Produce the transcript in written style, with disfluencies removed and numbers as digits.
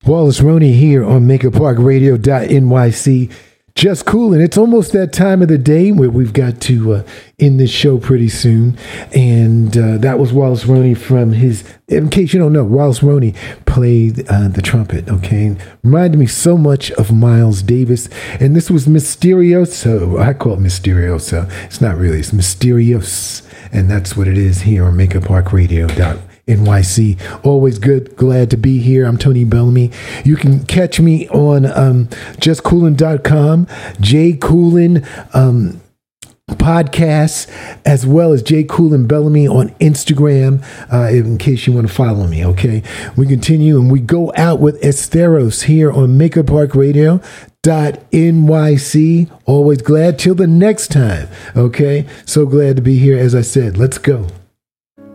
Wallace Roney here on MakerParkRadio.nyc. Just cool, and it's almost that time of the day where we've got to end this show pretty soon. And that was Wallace Roney from his, in case you don't know, Wallace Roney played the trumpet, okay? Reminded me so much of Miles Davis. And this was Mysterioso. I call it Mysterioso. It's not really, it's Mysterios. And that's what it is here on MakerParkRadio.nyc. Always glad to be here. I'm Tony Bellamy. You can catch me on justcoolin.com, Jay Coolin podcasts, as well as Jay Coolin Bellamy on Instagram, in case you want to follow me, okay? We continue and we go out with Esteros here on MakerParkRadio.nyc. Always glad till the next time, okay? So glad to be here. As I said, let's go.